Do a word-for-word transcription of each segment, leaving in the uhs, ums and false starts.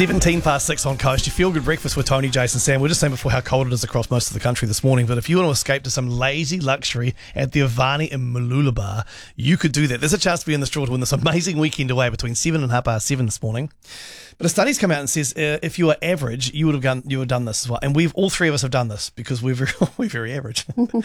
seventeen past six on Coast. You feel good breakfast with Tony, Jason, Sam. We are just saying before how cold it is across most of the country this morning, but if you want to escape to some lazy luxury at the Avani in Mooloolaba, you could do that. There's a chance to be in the straw to win this amazing weekend away between seven and half past seven this morning. But a study's come out and says uh, if you are average, you would have done you would have done this as well. And we've all three of us have done this because we're very, we're very average.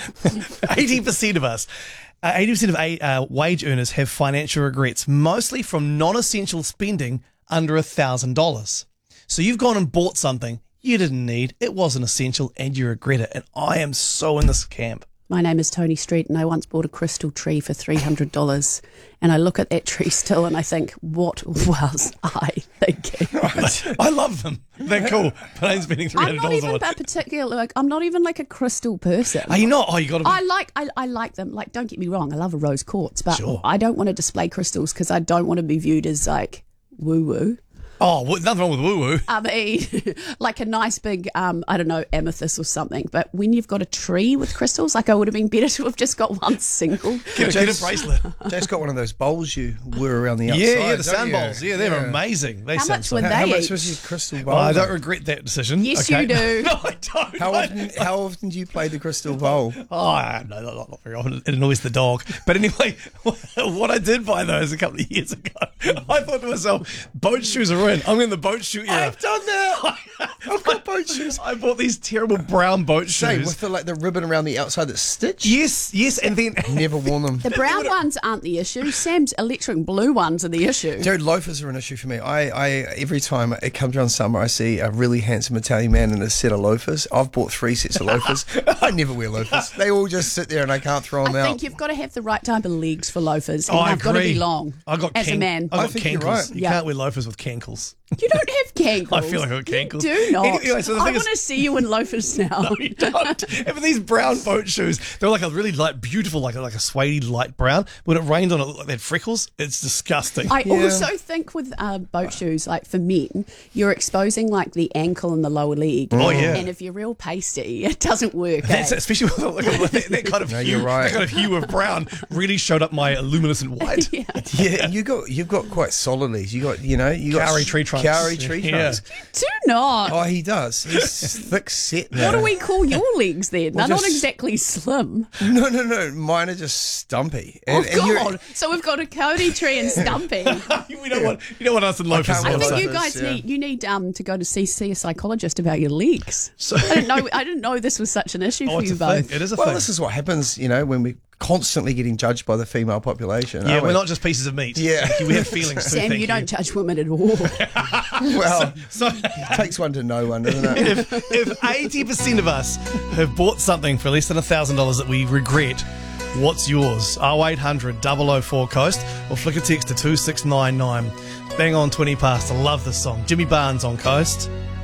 eighty percent of us. Uh, eighty percent of uh, wage earners have financial regrets, mostly from non-essential spending under one thousand dollars. So you've gone and bought something you didn't need, it wasn't essential, and you regret it. And I am so in this camp. My name is Tony Street, and I once bought a crystal tree for three hundred dollars. And I look at that tree still and I think, what was I thinking? I, I love them. They're cool. But I'm spending three hundred dollars I'm not even on that particular. Like, I'm not even like a crystal person. Are you not? Oh, you got to be. I like, I, I like them. Like, don't get me wrong. I love a rose quartz, but Sure. I don't want to display crystals because I don't want to be viewed as like woo woo. Oh, well, nothing wrong with woo-woo. I mean, like a nice big, um, I don't know, amethyst or something. But when you've got a tree with crystals, like I would have been better to have just got one single. Get, get a bracelet. Jake's got one of those bowls you wear around the outside. Yeah, yeah, the don't sand you? bowls. Yeah, they're Yeah. amazing. They How sound much so- would How, they how much eat? was your crystal bowl? Oh, I don't then? regret that decision. Yes, okay? you do. No, I don't. How often, how often do you play the crystal bowl? Oh, no, not, not very often. It annoys the dog. But anyway, what I did buy those a couple of years ago, I thought to myself, boat shoes are in. I'm in the boat shoe era. I've done that. I've got boat shoes. I bought these terrible brown boat Say, shoes. with the, like, the ribbon around the outside that's stitched? Yes, yes, and then... Never worn them. The brown ones aren't the issue. Sam's electric blue ones are the issue. Dude, loafers are an issue for me. I, I every time it comes around summer, I see a really handsome Italian man in a set of loafers. I've bought three sets of loafers. I never wear loafers. They all just sit there and I can't throw them I out. think you've got to have the right type of legs for loafers. And Oh, I they've got to agree. be long. I got as can- a man. I got I think you're cankles. right. You Yeah. can't wear loafers with cankles. You don't have cankles. I feel like I've got cankles. You do not. Anyway, so the I thing is- want to see you in loafers now. No, you don't. And for these brown boat shoes, they were like a really light, beautiful, like a, like a suede light brown. When it rained on it, it looked like they had freckles. It's disgusting. I also think with uh, boat shoes, like for men, you're exposing like the ankle and the lower leg. Oh, yeah. And if you're real pasty, it doesn't work. That's eh? especially with like, that, that kind of No, hue. you're right. That kind of hue of brown really showed up my luminescent white. Yeah. Yeah, you got you've got quite solid legs. You got you know you got Kauri tree trunks. Kauri tree Yeah. trunks. Do not. Oh, he does. He's thick set now. What do we call your legs then? Well, They're not just- exactly slim. No, no, no. Mine are just stumpy. Oh, And- and you're- God. So we've got a Cody tree and Stumpy. we don't want you don't want us in loafers. can't I wear all the think time. you loafers, guys yeah. need you need um to go to see see a psychologist about your legs. So- I didn't know I didn't know this was such an issue Oh, for it's you a both. thing. It is a well, thing. this is what happens, you know, when we're constantly getting judged by the female population. yeah, aren't we're we? not just pieces of meat. Yeah. we have feelings too. Sam, thank you don't judge women at all. Well, So, it takes one to know one, doesn't it? if if eighty percent of us have bought something for less than a thousand dollars that we regret, what's yours? oh eight hundred, double oh four Coast or flick a text to two six nine nine. Bang on twenty past. I love this song. Jimmy Barnes on Coast.